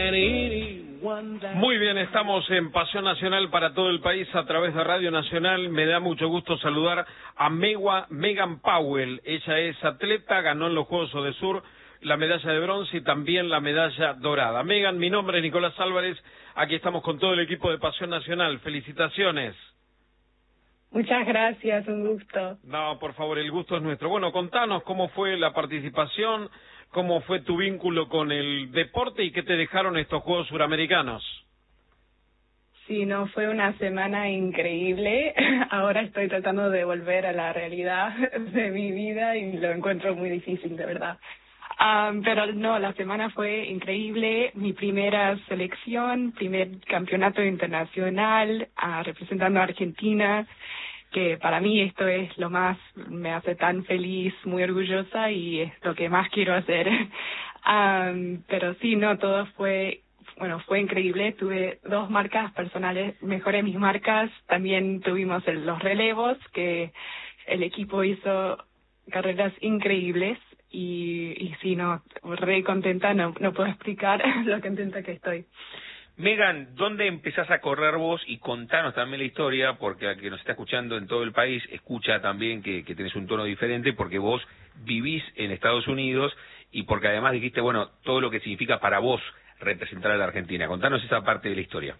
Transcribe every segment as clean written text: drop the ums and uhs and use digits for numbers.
Muy bien, estamos en Pasión Nacional para todo el país a través de Radio Nacional. Me da mucho gusto saludar a Megan Powell. Ella es atleta, ganó en los Juegos Odesur la medalla de bronce y también la medalla dorada. Megan, mi nombre es Nicolás Álvarez. Aquí estamos con todo el equipo de Pasión Nacional. Felicitaciones. Muchas gracias, un gusto. No, por favor, el gusto es nuestro. Bueno, contanos cómo fue la participación, cómo fue tu vínculo con el deporte y qué te dejaron estos Juegos Suramericanos. Sí, no, fue una semana increíble. Ahora estoy tratando de volver a la realidad de mi vida y lo encuentro muy difícil, de verdad. Pero no, la semana fue increíble. Mi primera selección, primer campeonato internacional, representando a Argentina, que para mí esto es lo más, me hace tan feliz, muy orgullosa y es lo que más quiero hacer. Pero sí, no, todo fue increíble. Tuve 2 marcas personales, mejoré mis marcas. También tuvimos los relevos, que el equipo hizo carreras increíbles. Y sí, no, re contenta, no puedo explicar lo contenta que estoy. Megan, ¿dónde empezás a correr vos? Y contanos también la historia, porque a que nos está escuchando en todo el país, escucha también que tenés un tono diferente, porque vos vivís en Estados Unidos y porque además dijiste, bueno, todo lo que significa para vos representar a la Argentina. Contanos esa parte de la historia.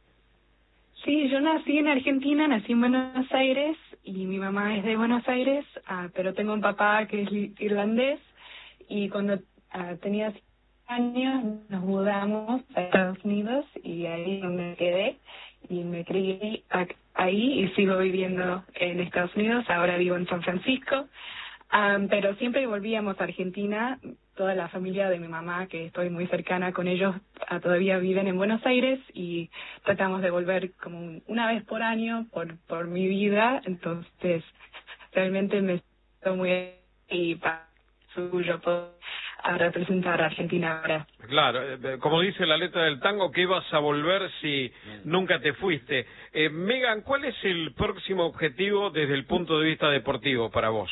Sí, yo nací en Argentina, nací en Buenos Aires y mi mamá es de Buenos Aires, pero tengo un papá que es irlandés y cuando tenía 5 años nos mudamos a Estados Unidos y ahí me quedé y me crié ahí y sigo viviendo en Estados Unidos. Ahora vivo en San Francisco, pero siempre volvíamos a Argentina. Toda la familia de mi mamá, que estoy muy cercana con ellos, todavía viven en Buenos Aires y tratamos de volver como una vez por año por mi vida. Entonces realmente me siento muy y para suyo a representar a Argentina ahora. Claro, como dice la letra del tango, que ibas a volver si nunca te fuiste. Megan, ¿cuál es el próximo objetivo desde el punto de vista deportivo para vos?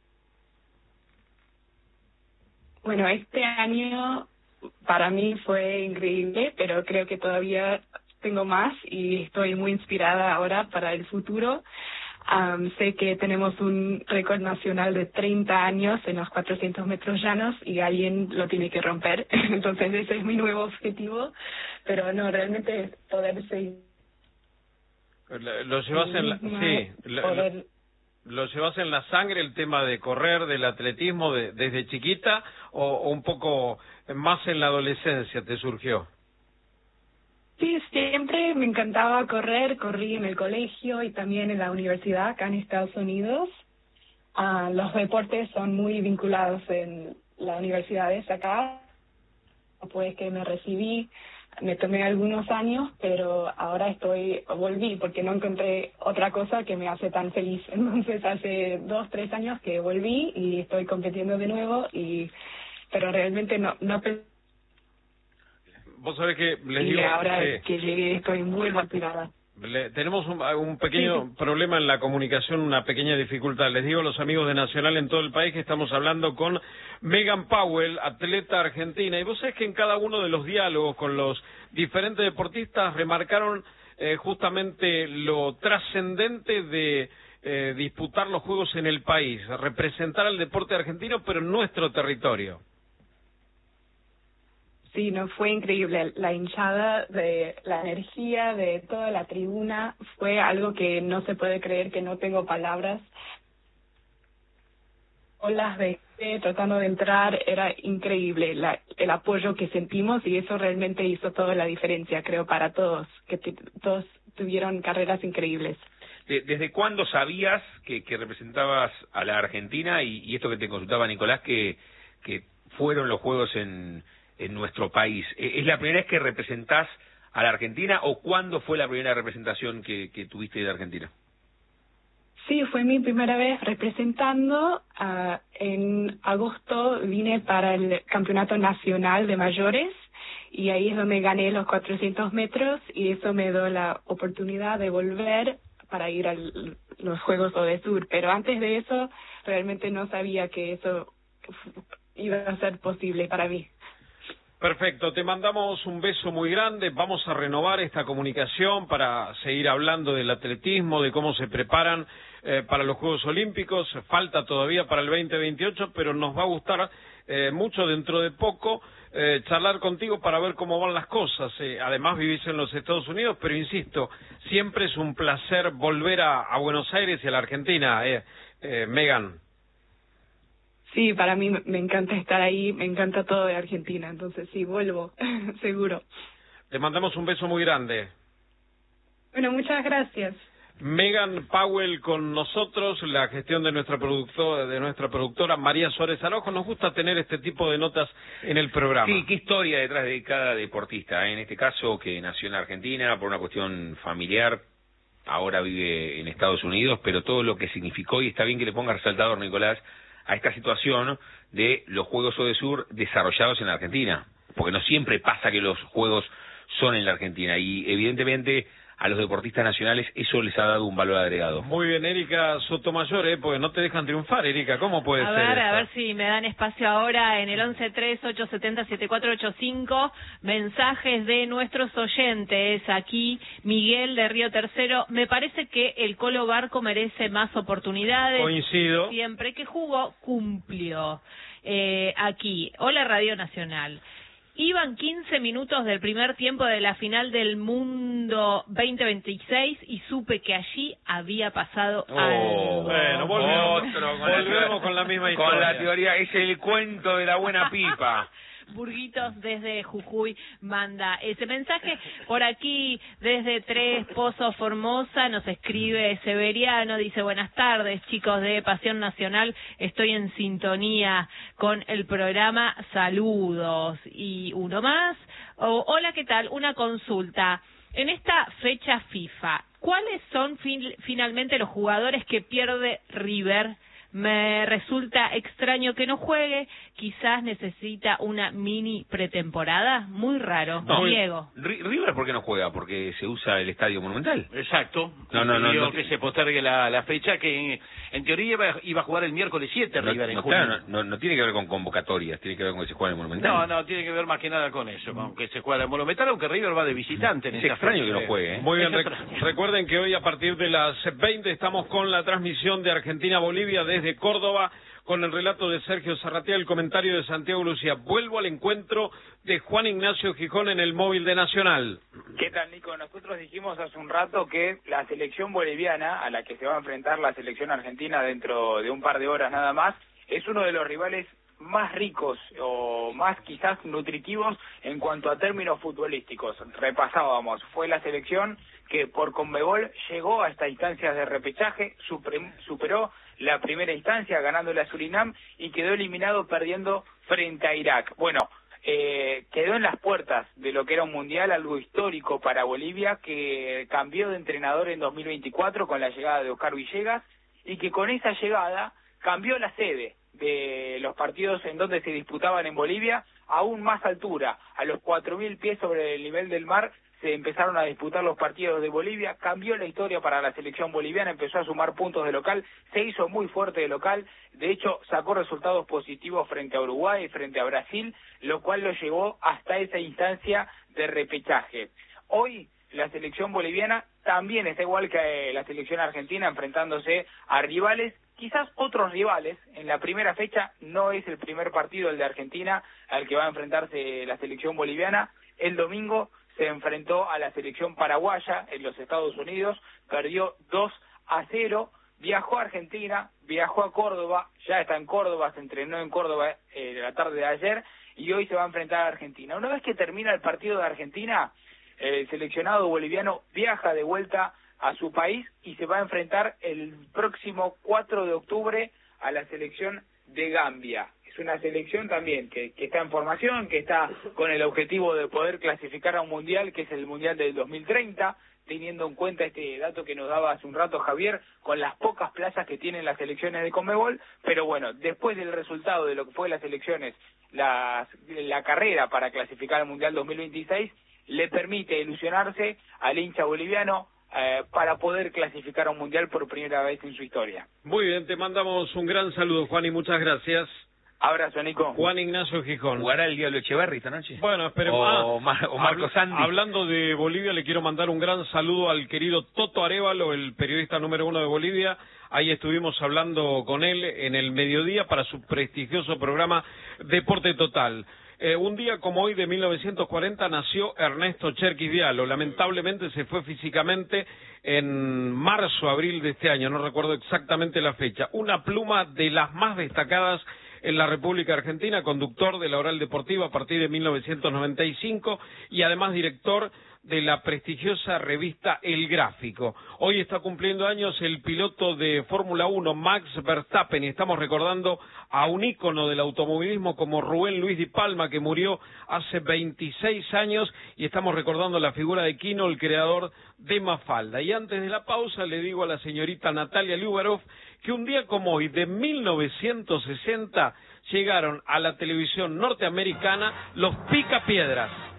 Bueno, este año para mí fue increíble, pero creo que todavía tengo más y estoy muy inspirada ahora para el futuro. Sé que tenemos un récord nacional de 30 años en los 400 metros llanos y alguien lo tiene que romper. Entonces ese es mi nuevo objetivo, pero no, realmente es poder seguir. Lo llevas en la... Sí, ¿lo llevas en la sangre el tema de correr, del atletismo desde chiquita o un poco más en la adolescencia te surgió? Sí, siempre me encantaba correr, corrí en el colegio y también en la universidad acá en Estados Unidos. Los deportes son muy vinculados en las universidades acá. Después que me recibí, me tomé algunos años, pero ahora volví porque no encontré otra cosa que me hace tan feliz. Entonces hace 2, 3 años que volví y estoy compitiendo de nuevo, pero realmente no Vos sabés que les digo... ahora que llegué estoy muy motivada. Tenemos un pequeño problema en la comunicación, una pequeña dificultad. Les digo a los amigos de Nacional en todo el país que estamos hablando con Megan Powell, atleta argentina. Y vos sabés que en cada uno de los diálogos con los diferentes deportistas remarcaron justamente lo trascendente de disputar los Juegos en el país, representar al deporte argentino, pero en nuestro territorio. Sí, no, fue increíble. La hinchada, la energía de toda la tribuna fue algo que no se puede creer, que no tengo palabras. Olas de tratando de entrar, era increíble el apoyo que sentimos y eso realmente hizo toda la diferencia, creo, para todos, que todos tuvieron carreras increíbles. ¿Desde cuándo sabías que representabas a la Argentina y esto que te consultaba Nicolás, que fueron los Juegos en nuestro país? ¿Es la primera vez que representás a la Argentina o cuándo fue la primera representación que tuviste de Argentina? Sí, fue mi primera vez representando. En agosto vine para el Campeonato Nacional de Mayores y ahí es donde gané los 400 metros y eso me dio la oportunidad de volver para ir a los Juegos Odesur. Pero antes de eso realmente no sabía que eso iba a ser posible para mí. Perfecto, te mandamos un beso muy grande, vamos a renovar esta comunicación para seguir hablando del atletismo, de cómo se preparan para los Juegos Olímpicos, falta todavía para el 2028, pero nos va a gustar mucho dentro de poco charlar contigo para ver cómo van las cosas. Además vivís en los Estados Unidos, pero insisto, siempre es un placer volver a Buenos Aires y a la Argentina, Megan. Sí, para mí me encanta estar ahí, me encanta todo de Argentina, entonces sí, vuelvo, seguro. Te mandamos un beso muy grande. Bueno, muchas gracias. Megan Powell con nosotros, la gestión de nuestra productora María Suárez Araujo. Nos gusta tener este tipo de notas en el programa. Sí, qué historia detrás de cada deportista, en este caso que nació en Argentina por una cuestión familiar, ahora vive en Estados Unidos, pero todo lo que significó, y está bien que le ponga resaltador, Nicolás, a esta situación de los Juegos ODESUR desarrollados en la Argentina, porque no siempre pasa que los Juegos son en la Argentina, y evidentemente a los deportistas nacionales eso les ha dado un valor agregado. Muy bien, Erika Sotomayor, porque no te dejan triunfar, Erika, ¿cómo puede ser esto? A ver si me dan espacio ahora en el 1138707485, mensajes de nuestros oyentes. Aquí Miguel de Río Tercero, me parece que el Colo Barco merece más oportunidades. Coincido. Siempre que jugó, cumplió. Aquí, hola Radio Nacional. Iban 15 minutos del primer tiempo de la final del Mundo 2026 y supe que allí había pasado algo. Bueno, volvemos con la misma historia. Con la teoría, es el cuento de la buena pipa. Burguitos desde Jujuy manda ese mensaje. Por aquí, desde Tres Pozos, Formosa, nos escribe Severiano, dice: buenas tardes, chicos de Pasión Nacional, estoy en sintonía con el programa, saludos. Y uno más, hola, ¿qué tal? Una consulta. En esta fecha FIFA, ¿cuáles son finalmente los jugadores que pierde River? Me resulta extraño que no juegue, quizás necesita una mini pretemporada, muy raro. No, Diego. River, ¿por qué no juega? Porque se usa el Estadio Monumental. Exacto. No, que se postergue la fecha, que en teoría iba a jugar el miércoles 7 River en junio. Claro, no tiene que ver con convocatorias, tiene que ver con que se juega en el Monumental. No, tiene que ver más que nada con eso, con que se juega en el Monumental, aunque River va de visitante. Es extraño que no juegue. Muy bien, recuerden que hoy a partir de las 20 estamos con la transmisión de Argentina-Bolivia desde Córdoba, con el relato de Sergio Zarratea, el comentario de Santiago Lucía. Vuelvo al encuentro de Juan Ignacio Gijón en el móvil de Nacional. ¿Qué tal, Nico? Nosotros dijimos hace un rato que la selección boliviana, a la que se va a enfrentar la selección argentina dentro de un par de horas nada más, es uno de los rivales más ricos o más quizás nutritivos en cuanto a términos futbolísticos. Repasábamos, fue la selección que por Conmebol llegó a estas instancias de repechaje, superó la primera instancia ganándole a Surinam y quedó eliminado perdiendo frente a Irak. Bueno, quedó en las puertas de lo que era un mundial, algo histórico para Bolivia, que cambió de entrenador en 2024 con la llegada de Oscar Villegas, y que con esa llegada cambió la sede de los partidos en donde se disputaban en Bolivia a aún más altura, a los 4.000 pies sobre el nivel del mar. Se empezaron a disputar los partidos de Bolivia, cambió la historia para la selección boliviana, empezó a sumar puntos de local, se hizo muy fuerte de local, de hecho sacó resultados positivos frente a Uruguay, frente a Brasil, lo cual lo llevó hasta esa instancia de repechaje. Hoy la selección boliviana también está igual que la selección argentina, enfrentándose a rivales, quizás otros rivales. En la primera fecha no es el primer partido el de Argentina al que va a enfrentarse la selección boliviana. El domingo se enfrentó a la selección paraguaya en los Estados Unidos, perdió 2-0, viajó a Argentina, viajó a Córdoba, ya está en Córdoba, se entrenó en Córdoba la tarde de ayer, y hoy se va a enfrentar a Argentina. Una vez que termina el partido de Argentina, el seleccionado boliviano viaja de vuelta a su país y se va a enfrentar el próximo 4 de octubre a la selección de Gambia. Es una selección también que está en formación, que está con el objetivo de poder clasificar a un mundial, que es el mundial del 2030, teniendo en cuenta este dato que nos daba hace un rato Javier, con las pocas plazas que tienen las selecciones de Conmebol. Pero bueno, después del resultado de lo que fue las elecciones, la carrera para clasificar al mundial 2026, le permite ilusionarse al hincha boliviano para poder clasificar a un mundial por primera vez en su historia. Muy bien, te mandamos un gran saludo, Juan, y muchas gracias. Abrazo, Nico. Juan Ignacio Gijón. ¿Jugará el Diablo Echeverri esta noche? Bueno, esperemos. O Marco Sandy. Hablando de Bolivia, le quiero mandar un gran saludo al querido Toto Arévalo, el periodista número 1 de Bolivia. Ahí estuvimos hablando con él en el mediodía para su prestigioso programa Deporte Total. Un día como hoy de 1940 nació Ernesto Cherkis Diallo. Lamentablemente se fue físicamente en marzo, abril de este año, no recuerdo exactamente la fecha. Una pluma de las más destacadas en la República Argentina, conductor de la Oral Deportiva a partir de 1995 y además director de la prestigiosa revista El Gráfico. Hoy está cumpliendo años el piloto de Fórmula 1, Max Verstappen, y estamos recordando a un ícono del automovilismo como Rubén Luis Di Palma, que murió hace 26 años, y estamos recordando la figura de Quino, el creador de Mafalda. Y antes de la pausa le digo a la señorita Natalia Liubarov que un día como hoy, de 1960, llegaron a la televisión norteamericana los Picapiedras.